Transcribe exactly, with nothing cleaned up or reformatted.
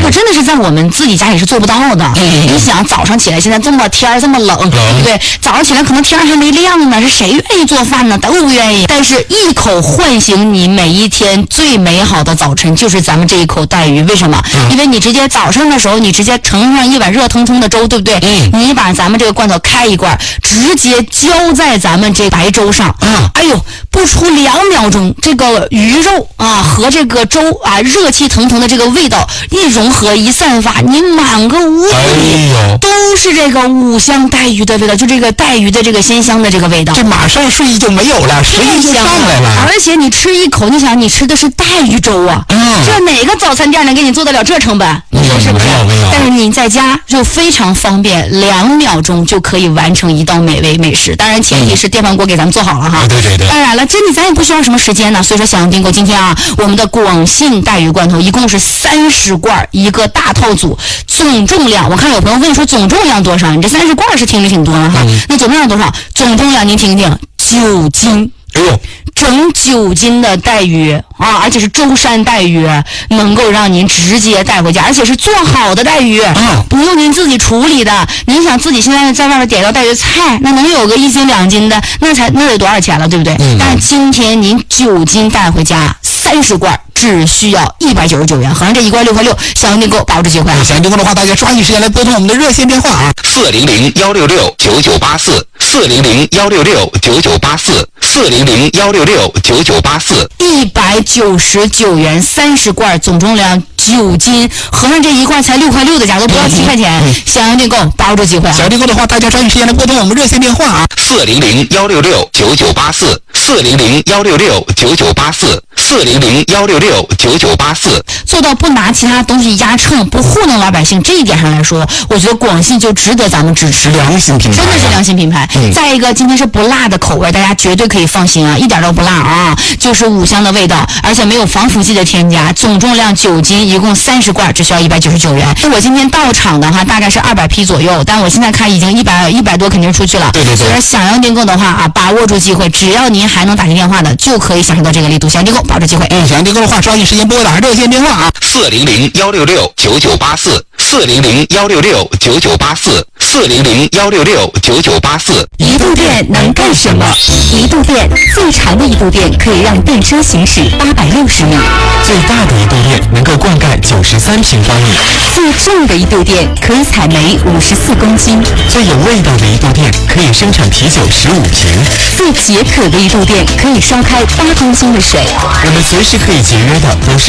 这真的是在我们自己家里是做不到的。嗯、你想早上起来，现在这么天儿这么冷，嗯、对不对？早上起来可能天还没亮呢，是谁愿意做饭呢？都不愿意。但是一口唤醒你每一天最美好的早晨，就是咱们这一口带鱼。为什么？嗯、因为你直接早上的时候，你直接盛上一碗热腾腾的粥，对不对？嗯、你把咱们这个罐头开一罐，直接浇在咱们这白粥上。嗯、哎呦，不出两秒钟，这个鱼肉啊和这个粥啊热气腾腾的这个味道一融合一散发，你满个屋子里都是这个五香带鱼的味道，就这个带鱼的这个鲜香的这个味道。 这马上睡意就没有了，食欲就上来了。 而且你吃一口，你想你吃的是带鱼粥啊，嗯、这哪个早餐店能给你做得了这成本？你说是不是？但是你在家就非常方便，两秒钟就可以完成一道美味美食。当然前提是电饭锅给咱们做好了哈。 对对对。 当然了，真的咱也不需要什么时间呢。所以说小杨订购今天啊，我们的广信带鱼罐头一共是三十罐一个大套组，总重量我看有朋友问说总重量多少？你这三十罐是听着挺多的哈，嗯、那总重量多少？总重量您听听，九斤。 哎呦， 整九斤的带鱼啊，而且是舟山带鱼，能够让您直接带回家，而且是做好的带鱼，嗯、不用您自己处理的。您想自己现在在外面点道带鱼菜，那能有个一斤两斤的，那才那得多少钱了，对不对？嗯、但是今天您九斤带回家，三十罐。只需要一百九十九元，合上这一罐六块六，想要订购保质机会。 想要订购的话，大家抓紧时间来拨通我们的热线电话啊， 四零零幺六六九九八四，四零零幺六六九九八四，四零零幺六六九九八四， 一百九十九元三十罐，总重量九斤，合上这一罐才六块六的价格，不要七块钱。嗯、想要订购保质机会、啊。 想要订购的话，大家抓紧时间来拨通我们热线电话啊， 四零零幺六六九九八四，四零零幺六六九九八四，四零零幺六六九九八四。 做到不拿其他东西压秤，不糊弄老百姓，这一点上来说，我觉得广信就值得咱们支持。 良心品牌， 真的是良心品牌。嗯、再一个，今天是不辣的口味，大家绝对可以放心啊，一点都不辣啊，就是五香的味道，而且没有防腐剂的添加。总重量九斤，一共三十罐，只需要一百九十九元。我今天到场的话，大概是二百批左右，但我现在看已经一百一百多，肯定出去了。 对对对。 所以想要订购的话啊，把握住机会，只要您还能打进电话的，就可以享受到这个力度。想订购，保质机会。 嗯，想要订购的话，抓紧时间拨打热线电话啊， 四零零幺六六九九八四，四零零幺六六九九八四，四零零幺六六九九八四。 移动电能干什么？移动电最长的移动电可以让电车行驶八百六十米， 最大的移动电能够灌溉九十三平方米， 最重的移动电可以采煤五十四公斤， 最有味道的移动电可以生产啤酒十五瓶， 最解渴的移动电可以烧开八公斤的水。 我们随时可以节约的都是